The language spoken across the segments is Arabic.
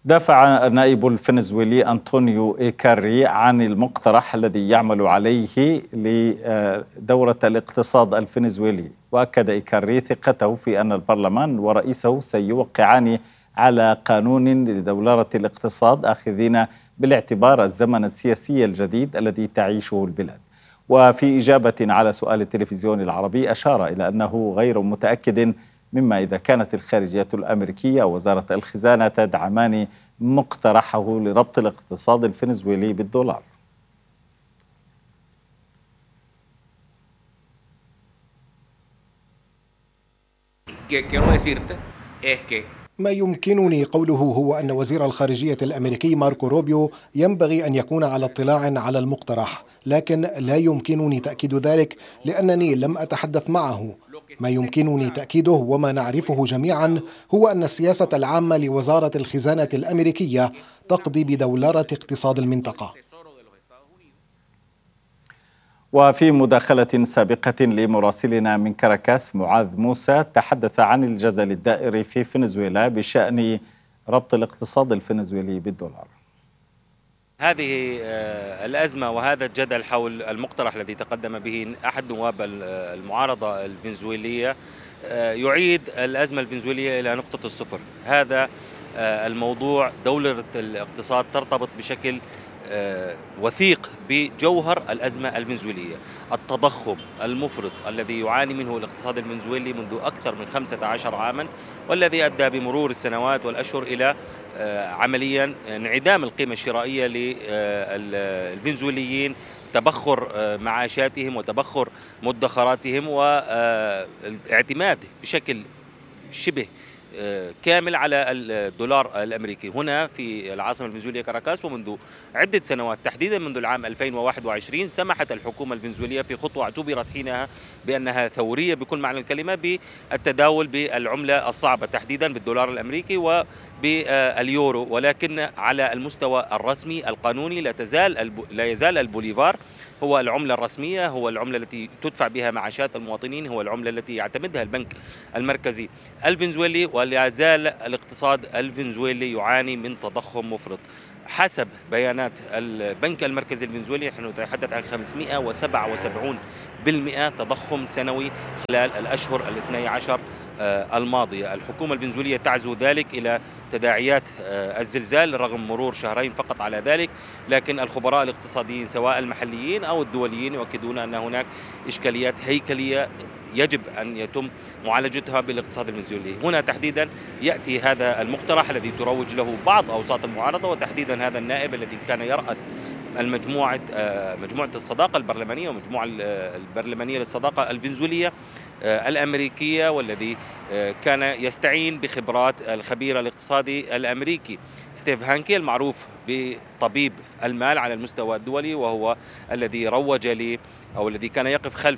دافع النائب الفنزويلي أنطونيو إيكاري عن المقترح الذي يعمل عليه لدورة الاقتصاد الفنزويلي، وأكد إيكاري ثقته في أن البرلمان ورئيسه سيوقعان على قانون لدولارة الاقتصاد، آخذين بالاعتبار الزمن السياسي الجديد الذي تعيشه البلاد. وفي إجابة على سؤال التلفزيون العربي أشار إلى أنه غير متأكد مما إذا كانت الخارجية الأمريكية ووزارة الخزانة تدعمان مقترحه لربط الاقتصاد الفنزويلي بالدولار. ما يمكنني قوله هو أن وزير الخارجية الأمريكي ماركو روبيو ينبغي أن يكون على اطلاع على المقترح، لكن لا يمكنني تأكيد ذلك لأنني لم أتحدث معه. ما يمكنني تأكيده وما نعرفه جميعا هو أن السياسة العامة لوزارة الخزانة الأمريكية تقضي بدولارة اقتصاد المنطقة. وفي مداخلة سابقة لمراسلنا من كاراكاس معاذ موسى تحدث عن الجدل الدائر في فنزويلا بشأن ربط الاقتصاد الفنزويلي بالدولار. هذه الأزمة وهذا الجدل حول المقترح الذي تقدم به أحد نواب المعارضة الفنزويلية يعيد الأزمة الفنزويلية إلى نقطة الصفر. هذا الموضوع دولة الاقتصاد ترتبط بشكل وثيق بجوهر الأزمة الفنزويلية، التضخم المفرط الذي يعاني منه الاقتصاد الفنزويلي منذ أكثر من 15 عاما، والذي أدى بمرور السنوات والأشهر إلى عمليا انعدام القيمة الشرائية للفنزويليين، تبخر معاشاتهم وتبخر مدخراتهم والاعتماد بشكل شبه كامل على الدولار الأمريكي. هنا في العاصمة الفنزويلية كاراكاس ومنذ عدة سنوات تحديدا منذ العام 2021 سمحت الحكومة الفنزويلية في خطوة اعتبرت حينها بأنها ثورية بكل معنى الكلمة بالتداول بالعملة الصعبة تحديدا بالدولار الأمريكي وباليورو، ولكن على المستوى الرسمي القانوني لا يزال البوليفار هو العملة الرسمية، هو العملة التي تدفع بها معاشات المواطنين، هو العملة التي يعتمدها البنك المركزي الفنزويلي، ولا يزال الاقتصاد الفنزويلي يعاني من تضخم مفرط. حسب بيانات البنك المركزي الفنزويلي نحن نتحدث عن 577% تضخم سنوي خلال الأشهر الاثني عشر الماضية. الحكومة الفنزويلية تعزو ذلك إلى تداعيات الزلزال رغم مرور شهرين فقط على ذلك، لكن الخبراء الاقتصاديين سواء المحليين أو الدوليين يؤكدون أن هناك إشكاليات هيكلية يجب أن يتم معالجتها بالاقتصاد الفنزويلي. هنا تحديدا يأتي هذا المقترح الذي تروج له بعض أوساط المعارضة، وتحديدا هذا النائب الذي كان يرأس مجموعة الصداقة البرلمانية ومجموعة البرلمانية للصداقة الفنزويلية الأمريكية، والذي كان يستعين بخبرات الخبير الاقتصادي الأمريكي ستيف هانكي المعروف بطبيب المال على المستوى الدولي، وهو الذي روج لي أو الذي كان يقف خلف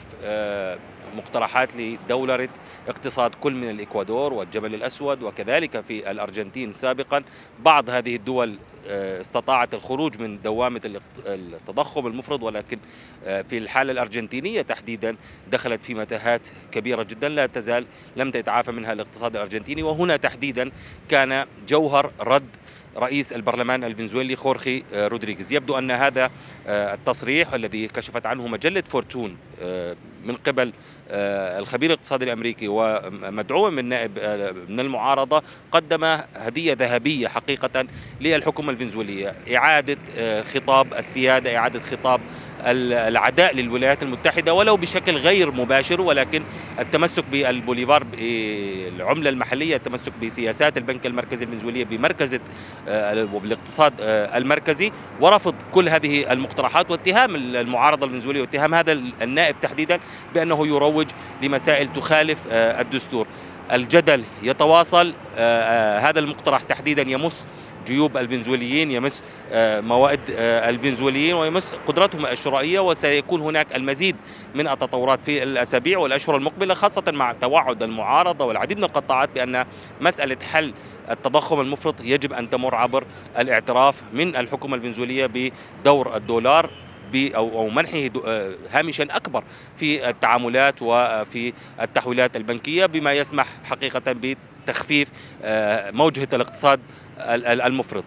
مقترحات لدولارة اقتصاد كل من الإكوادور والجبل الأسود وكذلك في الأرجنتين سابقا. بعض هذه الدول استطاعت الخروج من دوامة التضخم المفرط، ولكن في الحالة الأرجنتينية تحديدا دخلت في متاهات كبيرة جدا لا تزال لم تتعافى منها الاقتصاد الأرجنتيني. وهنا تحديدا كان جوهر رد رئيس البرلمان الفنزويلي خورخي رودريغيز. يبدو أن هذا التصريح الذي كشفت عنه مجلة فورتون من قبل الخبير الاقتصادي الأمريكي ومدعوم من نائب من المعارضة قدم هدية ذهبية حقيقة للحكومة الفنزويلية، إعادة خطاب السيادة، إعادة خطاب العداء للولايات المتحدة ولو بشكل غير مباشر، ولكن التمسك بالبوليفار العملة المحلية، التمسك بسياسات البنك المركزي الفنزويلي بمركزة بالاقتصاد المركزي، ورفض كل هذه المقترحات واتهام المعارضة الفنزويلية واتهام هذا النائب تحديدا بأنه يروج لمسائل تخالف الدستور. الجدل يتواصل. هذا المقترح تحديدا يمس جيوب الفنزويليين، يمس موائد الفنزويليين ويمس قدرتهم الشرائية، وسيكون هناك المزيد من التطورات في الأسابيع والأشهر المقبلة، خاصة مع توعد المعارضة والعديد من القطاعات بأن مسألة حل التضخم المفرط يجب أن تمر عبر الاعتراف من الحكومة الفنزويلية بدور الدولار أو منحه هامشا أكبر في التعاملات وفي التحويلات البنكية، بما يسمح حقيقة تخفيف موجة الاقتصاد المفرط.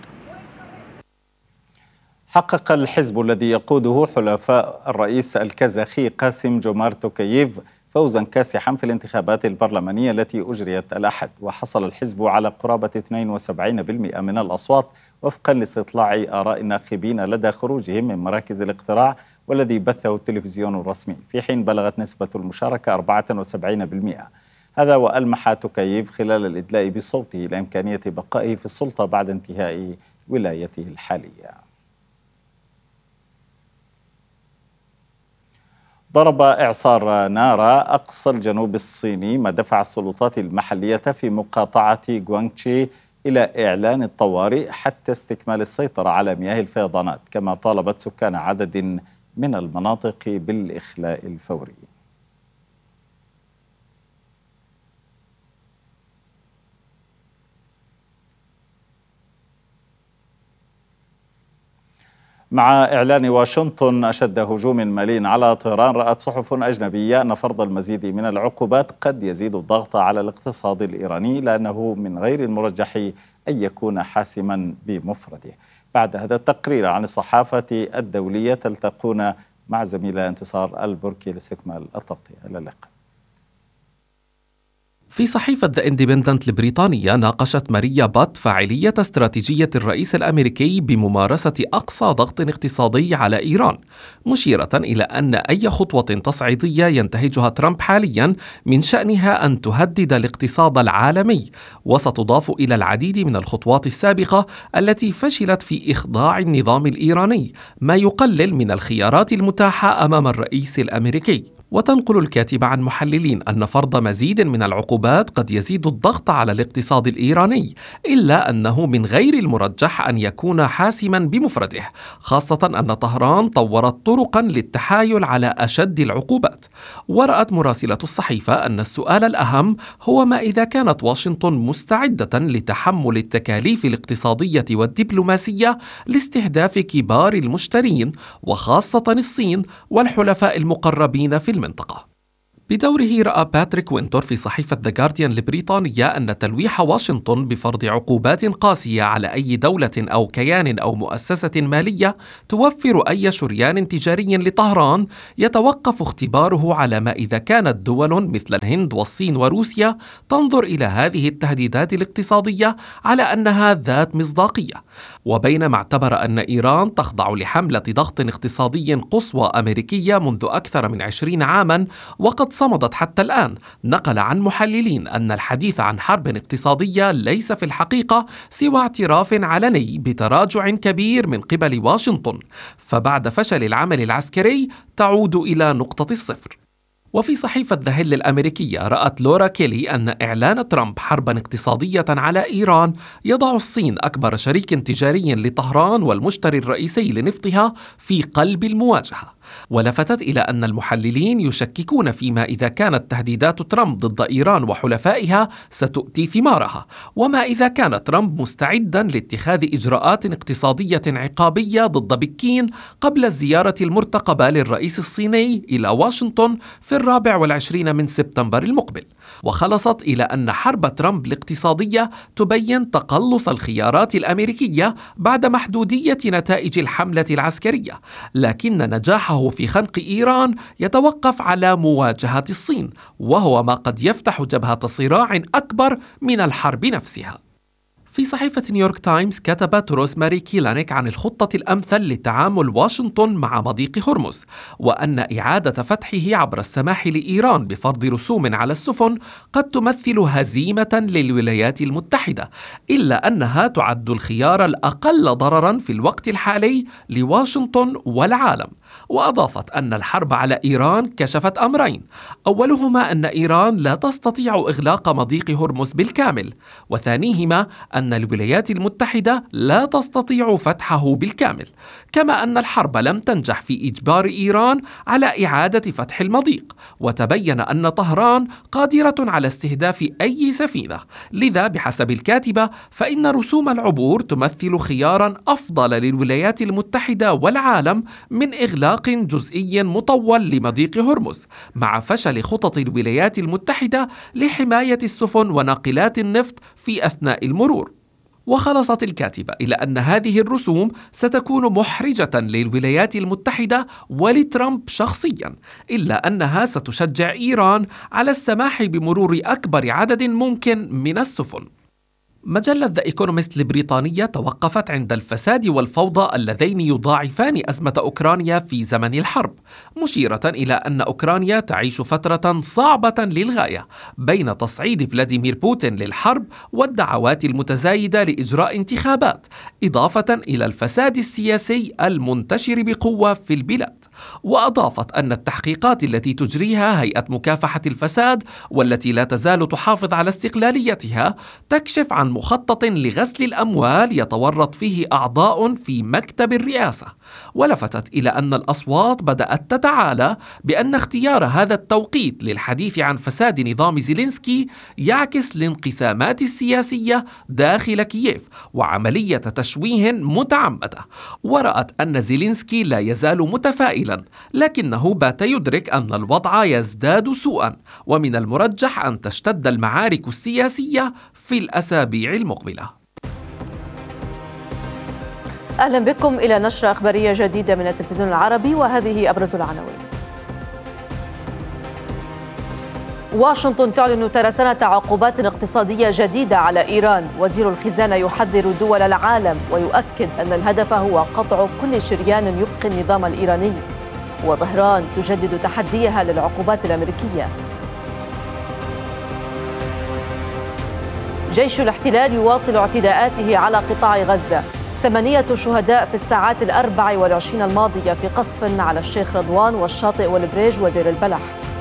حقق الحزب الذي يقوده حلفاء الرئيس الكازاخي قاسم جومارت توكاييف فوزا كاسحا في الانتخابات البرلمانية التي أجريت الأحد، وحصل الحزب على قرابة 72% من الأصوات وفقا لاستطلاع آراء الناخبين لدى خروجهم من مراكز الاقتراع والذي بثه التلفزيون الرسمي، في حين بلغت نسبة المشاركة 74%. هذا وألمح توكاييف خلال الإدلاء بصوته لإمكانية بقائه في السلطة بعد انتهاء ولايته الحالية. ضرب إعصار نارا أقصى الجنوب الصيني ما دفع السلطات المحلية في مقاطعة غوانغشي إلى إعلان الطوارئ حتى استكمال السيطرة على مياه الفيضانات، كما طالبت سكان عدد من المناطق بالإخلاء الفوري. مع إعلان واشنطن أشد هجوم مالي على طهران، رأت صحف أجنبية أن فرض المزيد من العقوبات قد يزيد الضغط على الاقتصاد الإيراني، لأنه من غير المرجح أن يكون حاسما بمفرده. بعد هذا التقرير عن الصحافة الدولية تلتقون مع زميلة انتصار البركي لاستكمال التغطية. إلى اللقاء. في صحيفة The Independent البريطانية ناقشت ماريا بات فاعلية استراتيجية الرئيس الأمريكي بممارسة أقصى ضغط اقتصادي على إيران، مشيرة إلى أن أي خطوة تصعيدية ينتهجها ترامب حاليا من شأنها أن تهدد الاقتصاد العالمي، وستضاف إلى العديد من الخطوات السابقة التي فشلت في إخضاع النظام الإيراني، ما يقلل من الخيارات المتاحة أمام الرئيس الأمريكي. وتنقل الكاتبة عن محللين أن فرض مزيد من العقوبات قد يزيد الضغط على الاقتصاد الإيراني، إلا أنه من غير المرجح أن يكون حاسما بمفرده، خاصة أن طهران طورت طرقا للتحايل على أشد العقوبات. ورأت مراسلة الصحيفة أن السؤال الأهم هو ما إذا كانت واشنطن مستعدة لتحمل التكاليف الاقتصادية والدبلوماسية لاستهداف كبار المشترين، وخاصة الصين والحلفاء المقربين في المنطقة. بدوره رأى باتريك وينتور في صحيفة The Guardian البريطانية أن تلويح واشنطن بفرض عقوبات قاسية على أي دولة أو كيان أو مؤسسة مالية توفر أي شريان تجاري لطهران يتوقف اختباره على ما إذا كانت دول مثل الهند والصين وروسيا تنظر إلى هذه التهديدات الاقتصادية على أنها ذات مصداقية. وبينما اعتبر أن إيران تخضع لحملة ضغط اقتصادي قصوى أمريكية منذ أكثر من 20 عاما وقد صمدت حتى الآن، نقل عن محللين أن الحديث عن حرب اقتصادية ليس في الحقيقة سوى اعتراف علني بتراجع كبير من قبل واشنطن، فبعد فشل العمل العسكري تعود إلى نقطة الصفر. وفي صحيفة The Hill الأمريكية رأت لورا كيلي أن إعلان ترامب حربا اقتصادية على إيران يضع الصين أكبر شريك تجاري لطهران والمشتري الرئيسي لنفطها في قلب المواجهة. ولفتت إلى أن المحللين يشككون فيما إذا كانت تهديدات ترامب ضد إيران وحلفائها ستؤتي ثمارها، وما إذا كان ترامب مستعدا لاتخاذ إجراءات اقتصادية عقابية ضد بكين قبل الزيارة المرتقبة للرئيس الصيني إلى واشنطن في 24 من سبتمبر المقبل. وخلصت إلى أن حرب ترامب الاقتصادية تبين تقلص الخيارات الأمريكية بعد محدودية نتائج الحملة العسكرية، لكن نجاحه في خنق إيران يتوقف على مواجهة الصين، وهو ما قد يفتح جبهة صراع أكبر من الحرب نفسها. في صحيفة نيويورك تايمز كتبت روزماري كيلانيك عن الخطة الأمثل لتعامل واشنطن مع مضيق هرمز، وأن إعادة فتحه عبر السماح لإيران بفرض رسوم على السفن قد تمثل هزيمة للولايات المتحدة، إلا أنها تعد الخيار الأقل ضررا في الوقت الحالي لواشنطن والعالم. وأضافت أن الحرب على إيران كشفت أمرين، أولهما أن إيران لا تستطيع إغلاق مضيق هرمز بالكامل، وثانيهما أن أن الولايات المتحدة لا تستطيع فتحه بالكامل، كما أن الحرب لم تنجح في إجبار إيران على إعادة فتح المضيق، وتبين أن طهران قادرة على استهداف أي سفينة. لذا بحسب الكاتبة فإن رسوم العبور تمثل خيارا أفضل للولايات المتحدة والعالم من إغلاق جزئي مطول لمضيق هرمز، مع فشل خطط الولايات المتحدة لحماية السفن وناقلات النفط في أثناء المرور. وخلصت الكاتبة إلى أن هذه الرسوم ستكون محرجة للولايات المتحدة ولترامب شخصيا، إلا أنها ستشجع إيران على السماح بمرور أكبر عدد ممكن من السفن. مجلة ذا إيكونومست البريطانية توقفت عند الفساد والفوضى اللذين يضاعفان أزمة أوكرانيا في زمن الحرب، مشيرة إلى أن أوكرانيا تعيش فترة صعبة للغاية بين تصعيد فلاديمير بوتين للحرب والدعوات المتزايدة لإجراء انتخابات، إضافة إلى الفساد السياسي المنتشر بقوة في البلاد. وأضافت أن التحقيقات التي تجريها هيئة مكافحة الفساد والتي لا تزال تحافظ على استقلاليتها تكشف عن مخطط لغسل الأموال يتورط فيه أعضاء في مكتب الرئاسة. ولفتت إلى أن الأصوات بدأت تتعالى بأن اختيار هذا التوقيت للحديث عن فساد نظام زيلينسكي يعكس الانقسامات السياسية داخل كييف وعملية تشويه متعمدة. ورأت أن زيلينسكي لا يزال متفائلا، لكنه بات يدرك أن الوضع يزداد سوءا، ومن المرجح أن تشتد المعارك السياسية في الأسابيع المقبلة. أهلا بكم إلى نشرة أخبارية جديدة من التلفزيون العربي، وهذه أبرز العناوين. واشنطن تعلن ترسانة عقوبات اقتصادية جديدة على إيران. وزير الخزانة يحذر دول العالم ويؤكد أن الهدف هو قطع كل شريان يبقي النظام الإيراني. وطهران تجدد تحديها للعقوبات الأمريكية. جيش الاحتلال يواصل اعتداءاته على قطاع غزة. 8 شهداء في الساعات 24 الماضية في قصف على الشيخ رضوان والشاطئ والبريج ودير البلح.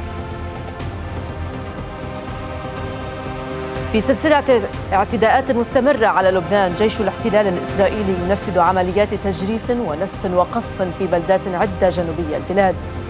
في سلسلة اعتداءات مستمرة على لبنان، جيش الاحتلال الإسرائيلي ينفذ عمليات تجريف ونسف وقصف في بلدات عدة جنوبية البلاد.